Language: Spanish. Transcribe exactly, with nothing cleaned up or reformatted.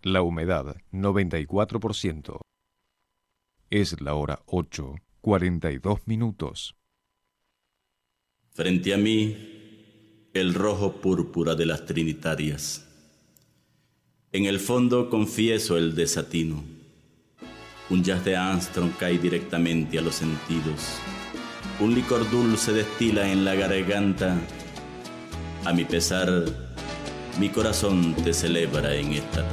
La humedad, noventa y cuatro por ciento. Es la hora ocho, cuarenta y dos minutos. Frente a mí, el rojo púrpura de las trinitarias. En el fondo confieso el desatino. Un jazz de Armstrong cae directamente a los sentidos. Un licor dulce destila en la garganta. A mi pesar, mi corazón te celebra en esta tarde.